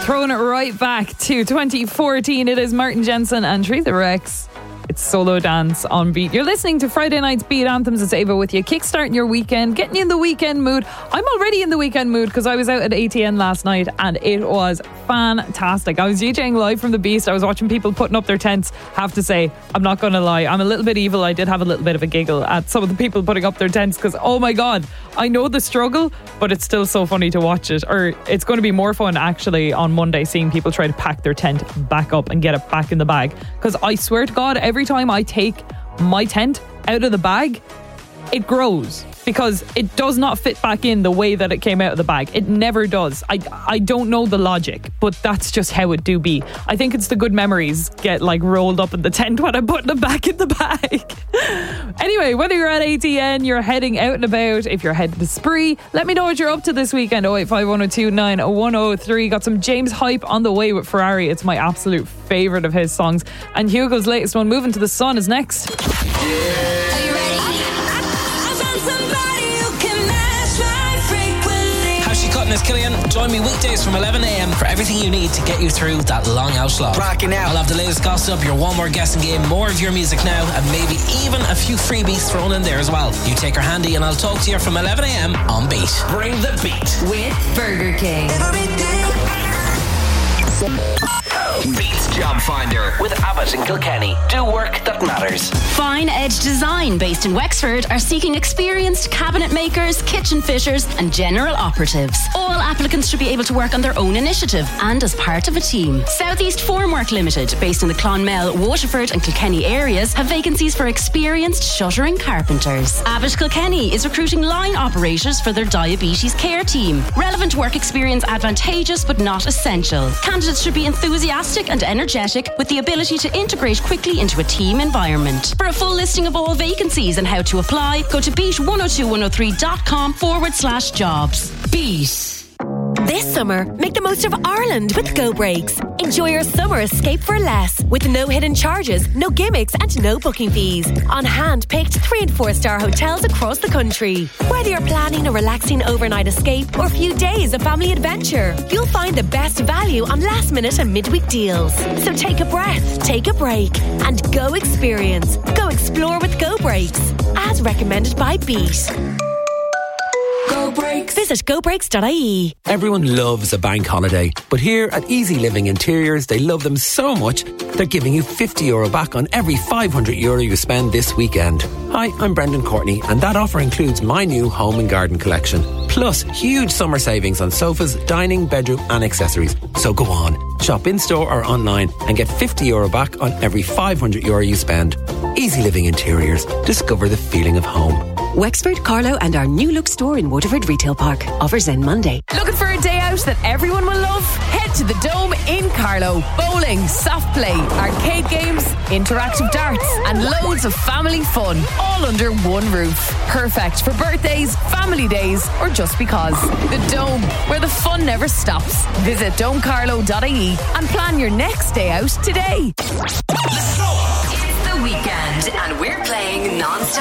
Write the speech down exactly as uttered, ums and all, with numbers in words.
Throwing it right back to twenty fourteen. It is Martin Jensen and Teresa Rex. It's Solo Dance on Beat. You're listening to Friday Night's Beat Anthems. It's Ava with you, kickstarting your weekend, getting you in the weekend mood. I'm already in the weekend mood because I was out at A T N last night and it was fantastic. I was DJing live from the Beast. I was watching people putting up their tents. Have to say, I'm not going to lie, I'm a little bit evil. I did have a little bit of a giggle at some of the people putting up their tents because, oh my God, I know the struggle, but it's still so funny to watch it. Or it's going to be more fun actually on Monday seeing people try to pack their tent back up and get it back in the bag. Because I swear to God, every time I take my tent out of the bag, it grows because it does not fit back in the way that it came out of the bag. It never does. I I don't know the logic, but that's just how it do be. I think it's the good memories get like rolled up in the tent when I'm putting them back in the bag. Anyway, whether you're at A T N, you're heading out and about, if you're heading to Spree, let me know what you're up to this weekend. oh eight five one oh two nine one oh three. Got some James Hype on the way with Ferrari. It's my absolute favourite of his songs. And Hugo's latest one, Moving to the Sun, is next. Yeah. As Killian, join me weekdays from eleven a.m. for everything you need to get you through that long out slog. Rocking out. I'll have the latest gossip, your one more guessing game, more of your music now, and maybe even a few freebies thrown in there as well. You take her handy and I'll talk to you from eleven a.m. on Beat. Bring the beat with Burger King. Beats Job Finder with Abbott and Kilkenny. Do work that matters. Fine Edge Design, based in Wexford, are seeking experienced cabinet makers, kitchen fitters and general operatives. All applicants should be able to work on their own initiative and as part of a team. Southeast Formwork Limited, based in the Clonmel, Waterford and Kilkenny areas, have vacancies for experienced shuttering carpenters. Abbott Kilkenny is recruiting line operators for their diabetes care team. Relevant work experience advantageous but not essential. Candidates should be enthusiastic and energetic with the ability to integrate quickly into a team environment. For a full listing of all vacancies and how to apply, go to beat one oh two one oh three dot com forward slash jobs. Beat. This summer, make the most of Ireland with Go Breaks. Enjoy your summer escape for less with no hidden charges, no gimmicks and no booking fees. On hand-picked three and four star hotels across the country. Whether you're planning a relaxing overnight escape or a few days of family adventure, you'll find the best value on last minute and midweek deals. So take a breath, take a break and go experience. Go explore with Go Breaks. As recommended by Beat. Go Breaks. Visit go breaks dot I E. Everyone loves a bank holiday, but here at Easy Living Interiors, they love them so much they're giving you fifty euro back on every five hundred euro you spend this weekend. Hi, I'm Brendan Courtney, and that offer includes my new home and garden collection, plus huge summer savings on sofas, dining, bedroom and accessories. So go on, shop in store or online and get fifty euro back on every five hundred euro you spend. Easy Living Interiors. Discover the feeling of home. Wexford, Carlow and our new look store in Waterford Retail Park. Offers end Monday. Looking for a day out that everyone will love? Head to the Dome in Carlow. Bowling, soft play, arcade games, interactive darts and loads of family fun, all under one roof. Perfect for birthdays, family days or just because. The Dome, where the fun never stops. Visit dome carlow dot I E and plan your next day out today. Let's go! It's the weekend and we're playing non-stop